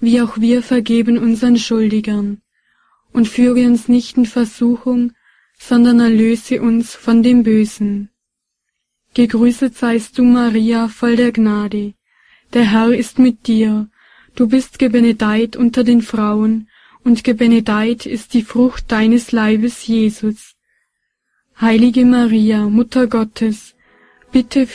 wie auch wir vergeben unseren Schuldigern. Und führe uns nicht in Versuchung, sondern erlöse uns von dem Bösen. Gegrüßet seist du, Maria, voll der Gnade. Der Herr ist mit dir. Du bist gebenedeit unter den Frauen, und gebenedeit ist die Frucht deines Leibes, Jesus. Heilige Maria, Mutter Gottes, bitte